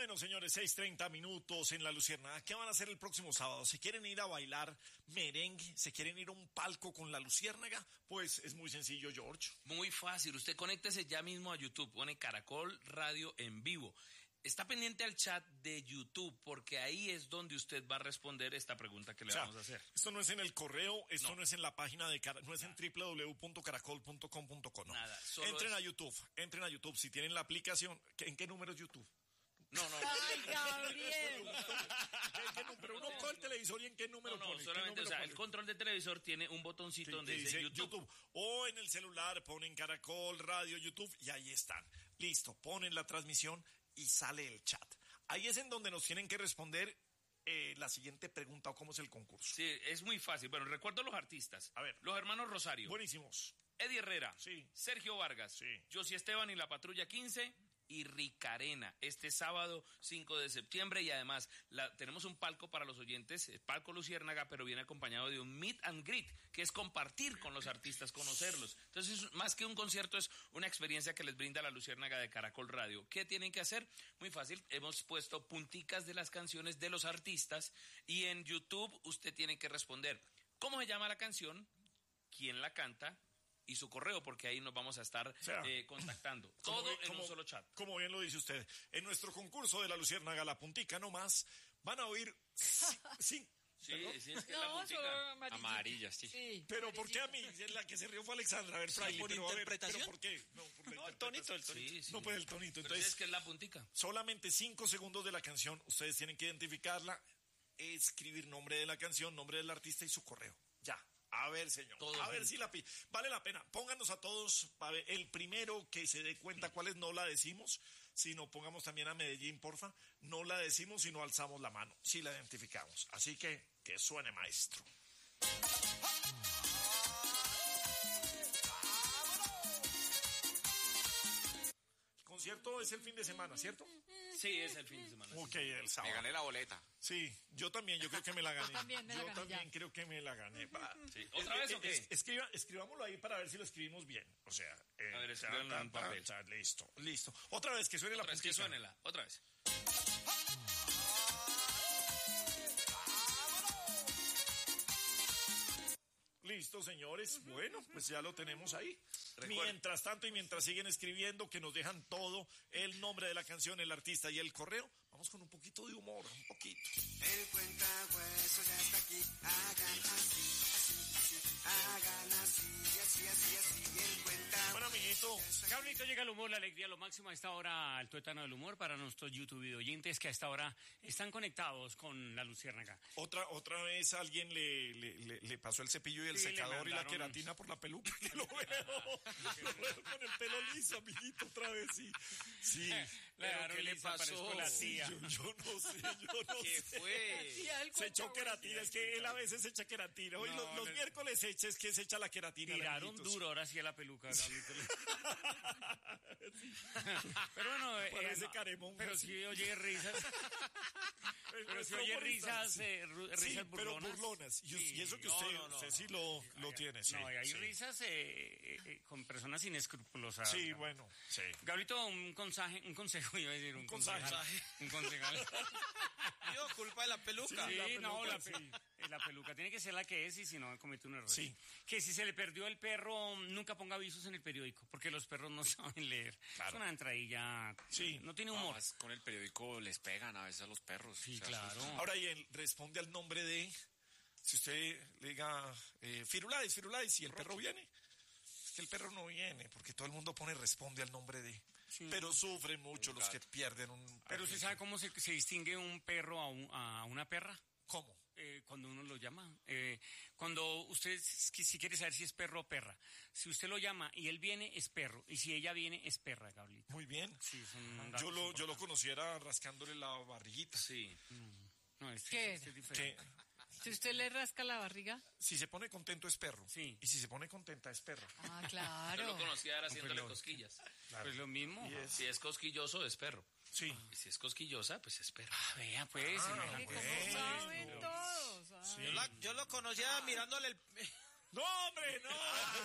Bueno, señores, 6:30 minutos en La Luciérnaga. ¿Qué van a hacer el próximo sábado? ¿Se quieren ir a bailar merengue? ¿Se quieren ir a un palco con La Luciérnaga? Pues es muy sencillo, George. Muy fácil. Usted conéctese ya mismo a YouTube. Pone Caracol Radio en vivo. Está pendiente al chat de YouTube porque ahí es donde usted va a responder esta pregunta que le vamos a hacer. Esto no es en el correo, esto no es en la página de no es en www.caracol.com.co. No. Nada. Entren a YouTube. Si tienen la aplicación, ¿en qué número es YouTube? No. Ay, Gabriel. ¿En qué número? Uno coge el televisor y en qué número pone. Solamente, el control de televisor tiene un botoncito donde dice YouTube. O en el celular ponen Caracol Radio, YouTube y ahí están. Listo, ponen la transmisión y sale el chat. Ahí es en donde nos tienen que responder la siguiente pregunta o cómo es el concurso. Sí, es muy fácil. Bueno, recuerdo los artistas. A ver. Los hermanos Rosario. Buenísimos. Eddie Herrera. Sí. Sergio Vargas. Sí. Josie Esteban y la Patrulla 15. Y Ricarena, este sábado 5 de septiembre, y además tenemos un palco para los oyentes, el Palco Luciérnaga, pero viene acompañado de un meet and greet, que es compartir con los artistas, conocerlos. Entonces, más que un concierto, es una experiencia que les brinda la Luciérnaga de Caracol Radio. ¿Qué tienen que hacer? Muy fácil, hemos puesto punticas de las canciones de los artistas, y en YouTube usted tiene que responder cómo se llama la canción, quién la canta, y su correo, porque ahí nos vamos a estar contactando. Todo en un solo chat. Como bien lo dice usted, en nuestro concurso de La Luciérnaga, la puntica nomás, van a oír... Sí, es que la puntica amarilla, sí. Pero ¿por qué a mí? La que se rió fue Alexandra. A ver, Fraile, por interpretación. ¿pero por qué? No, el tonito. Sí. No, pues el tonito. Pero Entonces, es que es la puntica. solamente 5 segundos de la canción, ustedes tienen que identificarla, escribir nombre de la canción, nombre del artista y su correo. Ya. A ver, señor, ver si vale la pena. Pónganos a todos, a ver, el primero que se dé cuenta cuáles no la decimos, sino pongamos también a Medellín, porfa, no la decimos, sino alzamos la mano, si la identificamos. Así que suene, maestro. El concierto es el fin de semana, ¿cierto? Sí, es el fin de semana. Ok, el sábado. Me gané la boleta. Sí, yo también, yo creo que me la gané. Yo también creo que me la gané. Sí. ¿Otra vez o qué? Escribámoslo ahí para ver si lo escribimos bien. O sea, a ver, escríbanlo en papel. Listo. Otra vez, que suene la puntica. Suénela, otra vez. Listo, señores. Bueno, pues ya lo tenemos ahí. Recuerden. Mientras tanto y mientras siguen escribiendo, que nos dejan todo, el nombre de la canción, el artista y el correo, vamos con un poquito de humor, un poquito. El cuentahuesos ya está aquí, hagan así, hagan así, el cuentahuesos. Bueno, amiguito. Carlito, llega el humor, la alegría, lo máximo a esta hora, el tuétano del humor para nuestros YouTube oyentes que a esta hora están conectados con la Luciérnaga. Otra vez alguien le pasó el cepillo y el Sí, secador y la mandaron queratina por la peluca, que lo veo. Lo veo con el pelo liso, amiguito, otra vez, sí. Sí. Claro, ¿qué le Lisa, pasó? parezco la tía. Yo no sé. ¿Qué fue? Se echó queratina, es que él a veces se echa queratina. Hoy los miércoles es que se echa la queratina. Tiraron amiguitos. duro, ahora sí a la peluca, Carlito. Pero bueno, Parece Caremón. pero así. sí oye risas. Pero si oye risas, risas sí, burlonas. pero burlonas. Y eso que usted sí lo tiene, sí. No, y hay sí. risas con personas inescrupulosas. Sí, bueno, sí. Gabrielito, un consejo, iba a decir, un concejal. Un concejal. Yo, culpa de la peluca. Sí, peluca, la peluca tiene que ser la que es y si no comete un error. Sí. Que si se le perdió el perro, nunca ponga avisos en el periódico, porque los perros no saben leer. Claro. Es una entradilla, Sí. no tiene humor. Además, con el periódico les pegan a veces a los perros. Sí, O sea, claro. Ahora, y él responde al nombre de... Si usted le diga Firulais, y el perro viene, es que el perro no viene, porque todo el mundo responde al nombre de... Sí. Pero sufren mucho los que pierden un perro. Pero ¿usted sabe cómo se distingue un perro a una perra? ¿Cómo? Cuando uno lo llama. Cuando usted, si quiere saber si es perro o perra, si usted lo llama y él viene, es perro. Y si ella viene, es perra, Gabrielito. Muy bien. Sí, son Yo lo conociera rascándole la barriguita. Sí. No, ¿Qué? es diferente. Que Si usted le rasca la barriga. si se pone contento es perro. Sí. Y si se pone contenta es perro. Ah, Yo lo claro. conocía era haciéndole pelón. cosquillas. Pues lo mismo. Y es- Si es cosquilloso, es perro. Sí. Y si es cosquillosa, pues es perro. Vea, pues. Ay, semejante- ¿cómo bueno. saben todos? Ay. Yo lo conocía mirándole ¡No, hombre, no!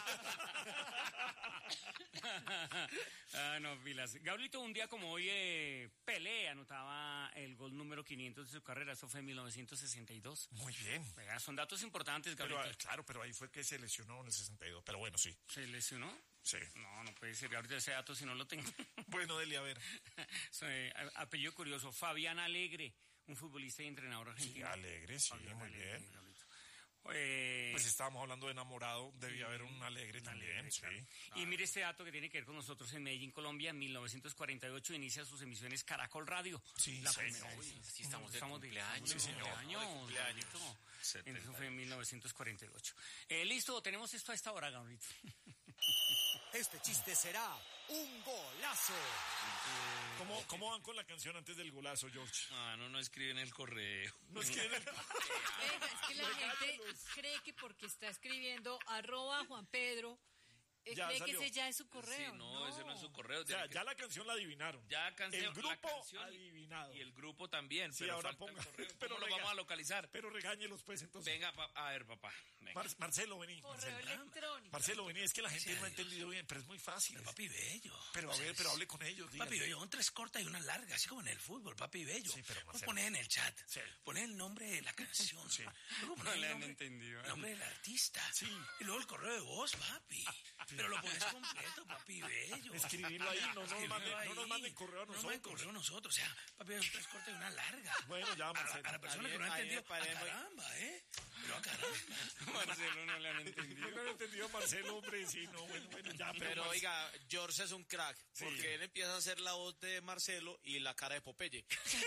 No, pilas. Gabrielito, un día como hoy, Pelé anotaba el gol número 500 de su carrera. Eso fue en 1962. Muy bien. Son datos importantes, Pero, Gabrielito. claro, pero ahí fue que se lesionó en el 62. Pero bueno, sí. ¿Se lesionó? Sí. No puede ser. Ahorita ese dato si no lo tengo. Bueno, Deli, a ver. Apellido curioso. Fabián Alegre, un futbolista y entrenador Sí, argentino. Alegre, sí, Fabián muy Alegre, bien. Gabrielito. Pues estábamos hablando de enamorado, debía haber un Alegre también, sí. Y mire este dato que tiene que ver con nosotros en Medellín, Colombia. En 1948 inicia sus emisiones Caracol Radio. Sí, La señor. primera vez. Sí, estamos de cumpleaños. Sí, señor. Gabrielito. Eso fue en 1948. Listo, tenemos esto a esta hora, Gabrielito. Este chiste será un golazo. ¿Cómo van con la canción antes del golazo, George? No escriben el correo. No es que Venga, es que la gente cree que porque está escribiendo @Juan Pedro, Ya cree salió. que ese ya es su correo. Sí, no, ese no es su correo. Ya la canción la adivinaron. Ya canción, El grupo la canción adivinado. Y el grupo también. Sí, pero ahora falta el ponga. correo. Pero ¿Cómo lo vamos a localizar? Pero regáñelos, pues, entonces. Venga, a ver, papá. Venga. Marcelo, vení. Correo electrónico. Marcelo, vení. Es que la gente no ha entendido bien, pero es muy fácil. Papi bello. Pero a ver, pero hable con ellos. Papi díganle. bello, son 3 cortas y una larga, así como en el fútbol, papi bello. Sí, pero Vos Marcelo. ponés en el chat, Sí. ponés el nombre de la canción. Sí. Luego No ponés le el han nombre, entendido. el nombre del artista. Sí. Y luego el correo de voz, papi. Pero lo pones completo, papi bello. Escribirlo ahí, no nos Escribirlo manden- ahí. no nos manden correo a No nos manden nosotros. correo a nosotros. O sea, papi bello, son 3 cortas y una larga. Bueno, ya, Marcelo. A la persona que no ha Ahí entendido, paremos. caramba, Pero a caramba. Marcelo no le han entendido. No lo he entendido, Marcelo, hombre. Sí, no, bueno, ya. Pero Marce- oiga, George es un crack, porque él empieza a hacer la voz de Marcelo y la cara de Popeye.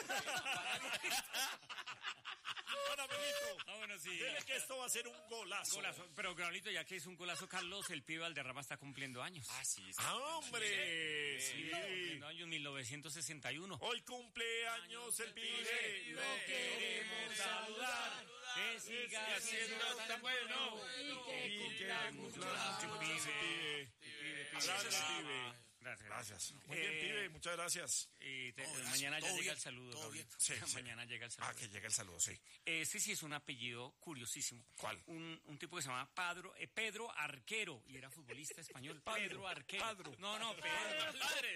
Bueno, amiguito, Bueno, sí. dile que esto va a ser un golazo. Golazo. Pero, Gabrielito, ya que es un golazo, Carlos, el pibe Valderrama está cumpliendo años. Sí. ¡Ah, hombre! Sí. Cumpliendo años 1961. Hoy cumpleaños el pibe. Lo queremos saludar. Que siga siendo tan bueno. Y que cumpleaños el pibe. Gracias, pibe. Gracias. Gracias. Muy bien, pibe. Muchas gracias. Mañana ya todo llega bien, el saludo. todo bien. Gabrielito. Sí, sí. Mañana llega el saludo. Ah, que llega el saludo, sí. Este sí es un apellido curiosísimo. ¿Cuál? Un tipo que se llama Pedro Arquero y era futbolista español. Pedro Arquero. Padro. No, Pedro.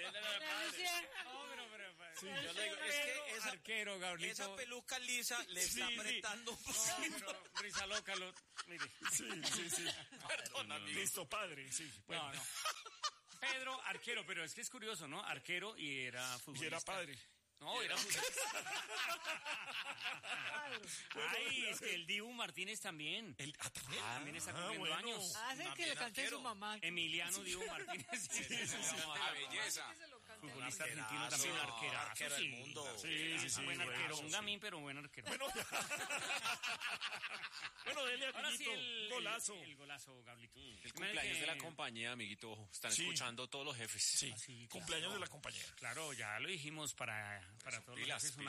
Yo le digo, es que esa, Arquero, Gabrielito. esa peluca lisa le está Sí, sí. apretando un No, poquito. pero risa loca, mire. Sí. Listo, padre, sí. Bueno, No. Pedro Arquero, pero es que es curioso, ¿no? Arquero y era y futbolista. era padre. No, era futbolista. Ay, es que el Dibu Martínez también. ¿También? También está cumpliendo bueno. años. Hace que le cante su mamá. Emiliano Dibu Martínez. La belleza. Futbolista argentino también, arquerazo, arquero del sí. mundo. Sí. Un buen arquero, buenazo, un sí. gamín, pero un buen arquero. Bueno, dele, Ahora sí, amiguito. Golazo. el golazo, Gablito. El cumpleaños de la compañía, amiguito. Están Sí. escuchando todos los jefes. Sí, sí, claro. cumpleaños de la compañía. Claro, ya lo dijimos para todos los pilas, jefes,